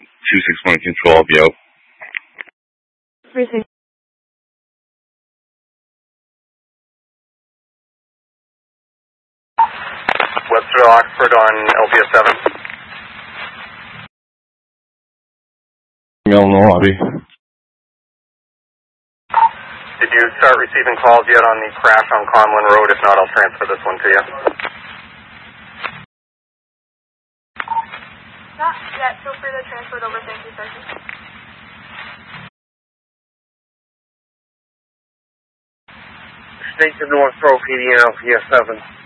261 control, I'll be out. Receiving. Webster Oxford on LPS 7. Mail in the lobby. Did you start receiving calls yet on the crash on Conlin Road? If not, I'll transfer this one to you. Not yet. Feel free to transfer it over. Thank you, sir. Station North Pro PD and LPS 7.